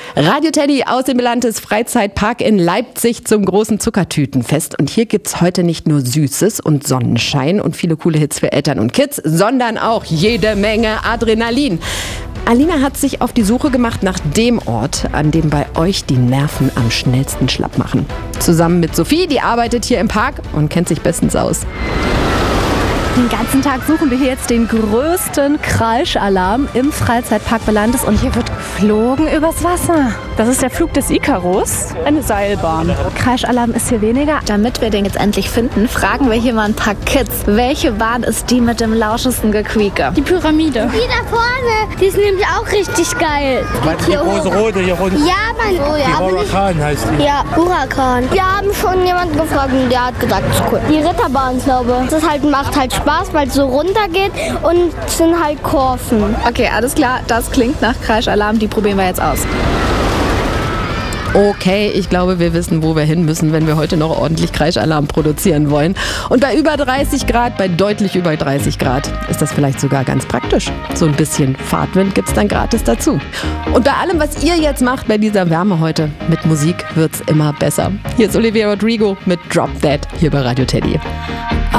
Radio Teddy aus dem Belantes Freizeitpark in Leipzig zum großen Zuckertütenfest. Und hier gibt's heute nicht nur Süßes und Sonnenschein und viele coole Hits für Eltern und Kids, sondern auch jede Menge Adrenalin. Alina hat sich auf die Suche gemacht nach dem Ort, an dem bei euch die Nerven am schnellsten schlapp machen. Zusammen mit Sophie, die arbeitet hier im Park und kennt sich bestens aus. Den ganzen Tag suchen wir hier jetzt den größten Kreischalarm im Freizeitpark Belantes und hier wird geflogen übers Wasser. Das ist der Flug des Ikarus, eine Seilbahn. Kreischalarm ist hier weniger. Damit wir den jetzt endlich finden, fragen wir hier mal ein paar Kids. Welche Bahn ist die mit dem lauschesten Gequieke? Die Pyramide. Die da vorne, die ist nämlich auch richtig geil. Die große rote hier runter. Ja, Mann. Oh, ja, die Huracan heißt die. Ja, Huracan. Wir haben schon jemanden gefragt und der hat gesagt, das ist cool. Die Ritterbahn, glaube ich. Das macht halt Spaß, weil es so runter geht und es sind halt Kurven. Okay, alles klar. Das klingt nach Kreischalarm. Die probieren wir jetzt aus. Okay, ich glaube, wir wissen, wo wir hin müssen, wenn wir heute noch ordentlich Kreischalarm produzieren wollen. Und bei über 30 Grad, bei deutlich über 30 Grad, ist das vielleicht sogar ganz praktisch. So ein bisschen Fahrtwind gibt's dann gratis dazu. Und bei allem, was ihr jetzt macht bei dieser Wärme heute, mit Musik wird's immer besser. Hier ist Olivia Rodrigo mit Drop Dead hier bei Radio Teddy.